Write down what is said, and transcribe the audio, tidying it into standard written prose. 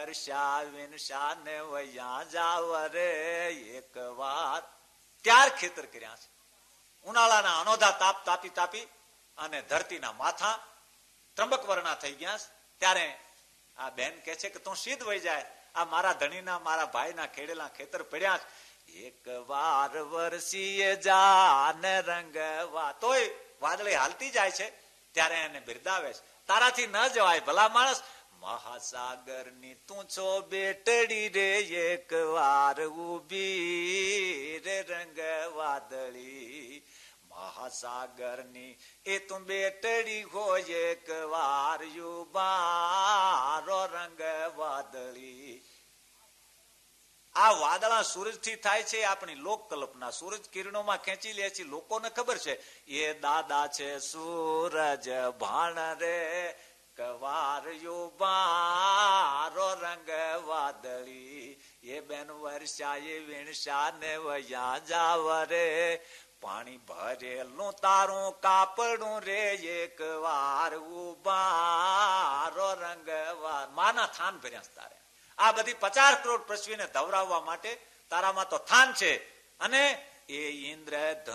વર્ષા વિનશા ને વયા જાવ રે એક વાર. ત્યાર ખેતર કર્યા છે. ઉનાળાના અનોધા તાપ તાપી તાપી અને ધરતીના માથા ત્રંબક વર્ણા થઈ ગયા. ત્યારે આ બેન કે છે કે તું સીધ વહી જાય, આ મારા ધણીના મારા ભાઈના ખેડેલા ખેતર પડ્યા. એક વાર વરસીએ જાને રંગવા, તોય વાદળી હાલતી જાય છે. ત્યારે એને બિરદાવે છે, તારાથી ન જવાય ભલા માણસ, મહાસાગર ની તું છો બેટડી રે એક વાર ઉભી રે રંગ વાદળી. મહાસાગર ની એ તું બેટડી હોય એક વાર યુબારો રંગ વાદળી. આ વાદળા સૂરજ થી થાય છે આપણી લોક કલ્પના. સૂરજ કિરણોમાં ખેંચી લે છે, લોકોને ખબર છે એ દાદા છે સૂરજ ભાણ રે કવાર યુબારો રંગ વાદળી. એ બેન વર્ષા એ વીણશા ને વયા જાવ રે પાણી ભરેલું તારું કાપડું રે એક વાર ઉબારો રંગ વાર. માના થાન ભર્યા તારે. આ બધી 50 કરોડ પૃથ્વીને ધવરાવવા માટે તારામાં તો થાન છે. અને એ ઇન્દ્ર